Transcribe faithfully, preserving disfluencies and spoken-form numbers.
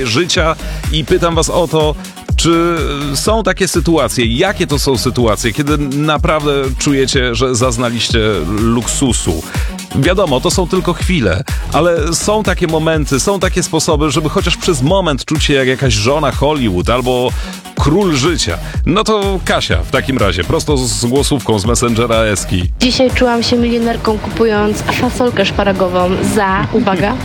życia i pytam was o to, czy są takie sytuacje, jakie to są sytuacje, kiedy naprawdę czujecie, że zaznaliście luksusu? Wiadomo, to są tylko chwile, ale są takie momenty, są takie sposoby, żeby chociaż przez moment czuć się jak jakaś żona Hollywood albo król życia. No to Kasia, w takim razie, prosto z głosówką z Messengera Eski. Dzisiaj czułam się milionerką, kupując fasolkę szparagową za, uwaga,